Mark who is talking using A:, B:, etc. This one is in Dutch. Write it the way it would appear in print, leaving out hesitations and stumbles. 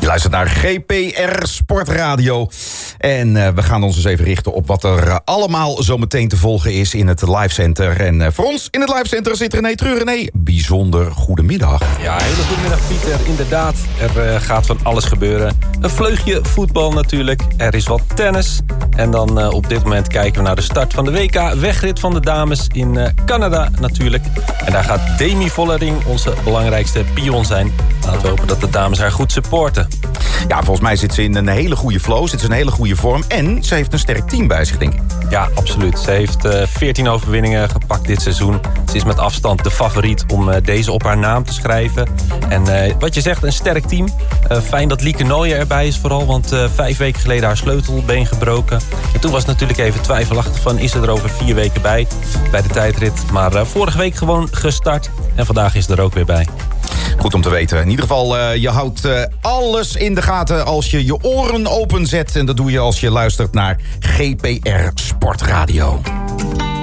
A: luistert naar GPR Sportradio. En we gaan ons eens even richten op wat er allemaal zo meteen te volgen is in het Live Center. En voor ons in het Live Center zit René Treur. René, bijzonder goedemiddag.
B: Ja, hele goedemiddag Pieter. Inderdaad, er gaat van alles gebeuren. Een vleugje voetbal natuurlijk. Er is wat tennis. En dan op dit moment kijken we naar de start van de WK. Wegrit van de dames in Canada natuurlijk. En daar gaat Demi Vollering onze belangrijkste pion zijn. Laten we hopen dat de dames haar goed supporten.
A: Ja, volgens mij zit ze in een hele goede flow. Zit ze in een hele goede vorm. En ze heeft een sterk team bij zich, denk ik.
B: Ja, absoluut. Ze heeft 14 overwinningen gepakt dit seizoen. Ze is met afstand de favoriet om deze op haar naam te schrijven. En wat je zegt, een sterk team. Fijn dat Lieke Nooijer erbij is vooral. Want 5 weken geleden haar sleutelbeen gebroken. En toen was het natuurlijk even twijfelachtig van... is ze er over 4 weken bij de tijdrit. Maar vorige week gewoon gestart. En vandaag is ze er ook weer bij.
A: Goed om te weten. In ieder geval, je houdt alles in de gaten als je je oren openzet. En dat doe je als je luistert naar GPR Sportradio.